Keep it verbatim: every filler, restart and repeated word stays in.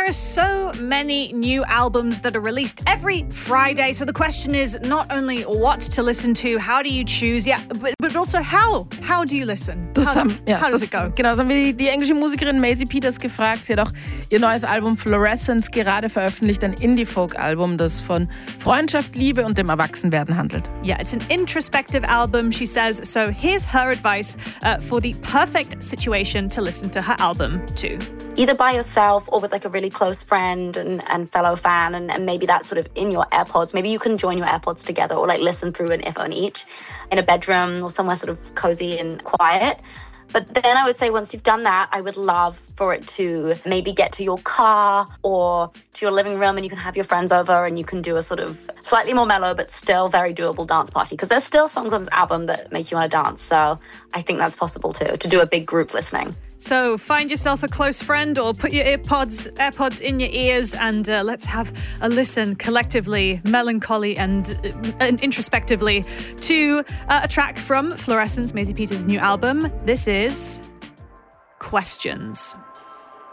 there are so many new albums that are released every Friday. So the question is not only what to listen to, how do you choose, yeah, but, but also how. How do you listen? Das how, haben, ja, how does das, it go? Genau, das haben wir die, die englische Musikerin Maisie Peters gefragt. Sie hat auch ihr neues Album Fluorescence gerade veröffentlicht, ein Indie-Folk-Album, das von Freundschaft, Liebe und dem Erwachsenwerden handelt. Yeah, it's an introspective album, she says. So here's her advice uh, for the perfect situation to listen to her album to. Either by yourself or with like a really close friend and, and fellow fan, and, and maybe that's sort of in your AirPods. Maybe you can join your AirPods together or like listen through an earphone each in a bedroom or somewhere sort of cozy and quiet. But then I would say once you've done that, I would love for it to maybe get to your car or to your living room, and you can have your friends over and you can do a sort of slightly more mellow but still very doable dance party, because there's still songs on this album that make you want to dance. So I think that's possible too, to do a big group listening. So find yourself a close friend or put your AirPods, AirPods in your ears and uh, let's have a listen collectively, melancholy and, uh, and introspectively to uh, a track from Fluorescence, Maisie Peters' new album. This is Questions.